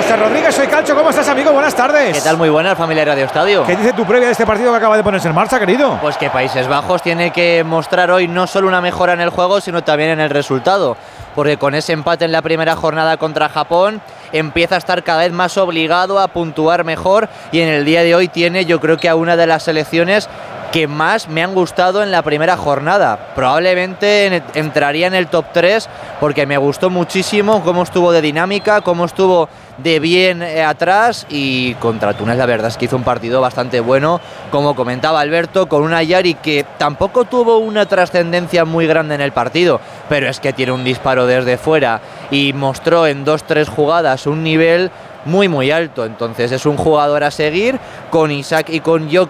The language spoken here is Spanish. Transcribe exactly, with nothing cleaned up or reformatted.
Óscar Rodríguez, soy Calcho. ¿Cómo estás, amigo? Buenas tardes. ¿Qué tal? Muy buenas, familia Radio Estadio. ¿Qué dice tu previa de este partido que acaba de ponerse en marcha, querido? Pues que Países Bajos tiene que mostrar hoy no solo una mejora en el juego, sino también en el resultado. Porque con ese empate en la primera jornada contra Japón, empieza a estar cada vez más obligado a puntuar mejor y en el día de hoy tiene, yo creo que a una de las selecciones que más me han gustado en la primera jornada. Probablemente en, entraría en el top tres porque me gustó muchísimo cómo estuvo de dinámica, cómo estuvo de bien eh, atrás, y contra Túnez la verdad es que hizo un partido bastante bueno, como comentaba Alberto, con una Yari que tampoco tuvo una trascendencia muy grande en el partido, pero es que tiene un disparo desde fuera y mostró en dos tres jugadas un nivel muy muy alto. Entonces es un jugador a seguir. Con Isaac y con Jokic